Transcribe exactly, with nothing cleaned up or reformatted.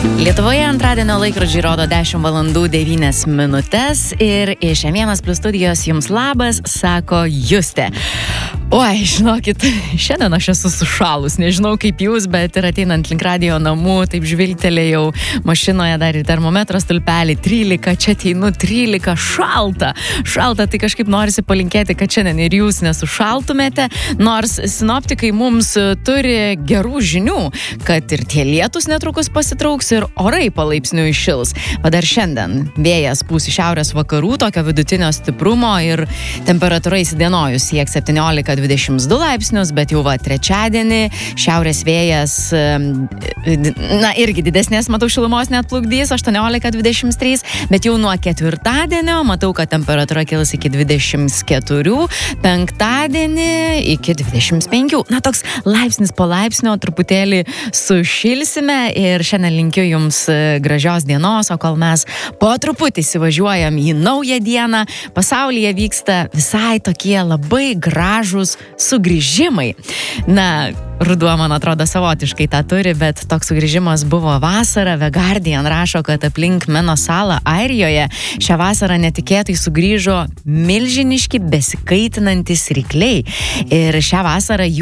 Lietuvoje antradienio laikrodžiai rodo dešimt valandų devynias minutes ir iš M vienas Plus studijos jums labas, sako Justė. Oi, žinokit, šiandien aš esu sušalus, nežinau kaip jūs, bet ir ateinant link radijo namų, taip žvilgtelėjau mašinoje dar ir termometro stulpelį, trylika, čia ateinu trylika, šalta, šalta, tai kažkaip norisi palinkėti, kad šiandien ir jūs nesušaltumėte, nors sinoptikai mums turi gerų žinių, kad ir tie lietus netrukus pasitrauks ir orai palaipsniui šils. O dar šiandien vėjas pūs iš šiaurės vakarų, tokio vidutinio stiprumo ir temperatūra įsidienojus sieks septyniolika dvidešimt du laipsnius, bet jau va trečiadienį šiaurės vėjas, na irgi didesnės, matau, šilumos net plukdys, aštuoniolika dvidešimt trys, bet jau nuo ketvirtadienio matau, kad temperatūra kils iki dvidešimt keturių, penktadienį iki dvidešimt penkių. Na toks laipsnis po laipsnio truputėlį sušilsime ir šiandien linkiu jums gražios dienos, o kol mes po truputį įsivažiuojam į naują dieną, pasaulyje vyksta visai tokie labai gražūs sugrįžimai. Na, ruduo, man atrodo, savotiškai tą turi, bet toks sugrįžimas buvo vasarą. The Guardian rašo, kad aplink Meno salą Airijoje šią vasarą netikėtai sugrįžo milžiniški besikaitinantys rykliai. Ir šią vasarą jų